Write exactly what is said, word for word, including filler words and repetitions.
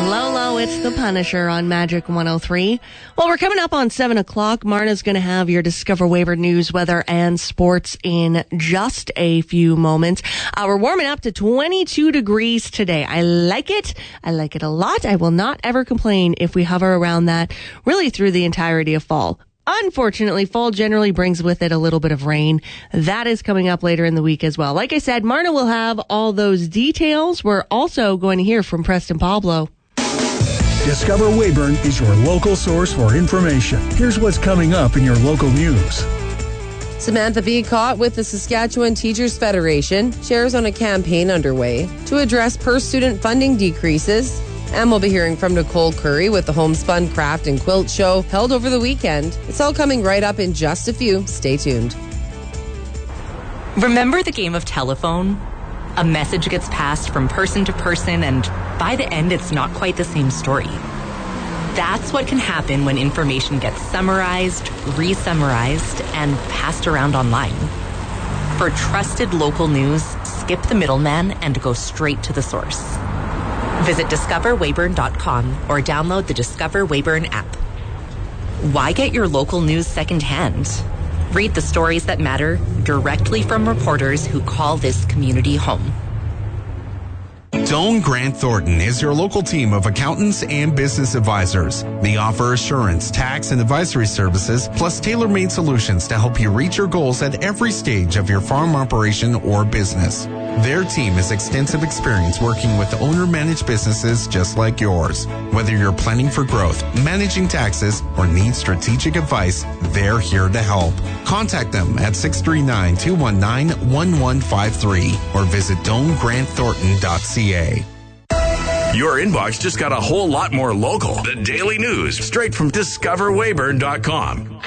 Lolo, it's the Punisher on Magic one oh three. Well, we're coming up on seven o'clock. Marna's going to have your Discover Weyburn news, weather, and sports in just a few moments. Uh, we're warming up to twenty-two degrees today. I like it. I like it a lot. I will not ever complain if we hover around that really through the entirety of fall. Unfortunately, fall generally brings with it a little bit of rain. That is coming up later in the week as well. Like I said, Marna will have all those details. We're also going to hear from Preston Pablo. Discover Weyburn is your local source for information. Here's what's coming up in your local news. Samantha Beacott with the Saskatchewan Teachers Federation shares on a campaign underway to address per-student funding decreases. And we'll be hearing from Nicole Curry with the Homespun Craft and Quilt Show held over the weekend. It's all coming right up in just a few. Stay tuned. Remember the game of telephone? A message gets passed from person to person, and by the end, it's not quite the same story. That's what can happen when information gets summarized, re-summarized, and passed around online. For trusted local news, skip the middleman and go straight to the source. Visit discover weyburn dot com or download the Discover Weyburn app. Why get your local news secondhand? Read the stories that matter directly from reporters who call this community home. Doane Grant Thornton is your local team of accountants and business advisors. They offer assurance, tax, and advisory services, plus tailor-made solutions to help you reach your goals at every stage of your farm operation or business. Their team has extensive experience working with owner-managed businesses just like yours. Whether you're planning for growth, managing taxes, or need strategic advice, they're here to help. Contact them at six three nine, two one nine, one one five three or visit doane grant thornton dot c a. Your inbox just got a whole lot more local. The Daily News, straight from discover weyburn dot com.